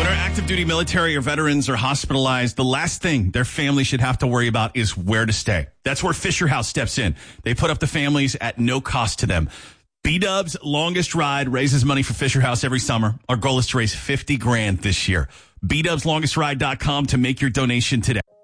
Whether active duty military or veterans are hospitalized, the last thing their family should have to worry about is where to stay. That's where Fisher House steps in. They put up the families at no cost to them. B-Dub's Longest Ride raises money for Fisher House every summer. Our goal is to raise $50,000 this year. BDubsLongestRide.com to make your donation today.